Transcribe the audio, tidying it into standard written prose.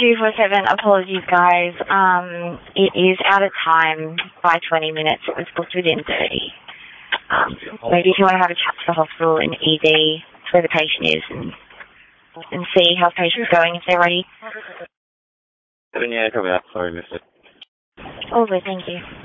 247, apologies guys. It is out of time by 20 minutes. It was booked within 30. Maybe if you want to have a chat to the hospital in ED where the patient is and see how the patient's going if they're ready. Yeah, coming up. Sorry, missed it. All good, thank you.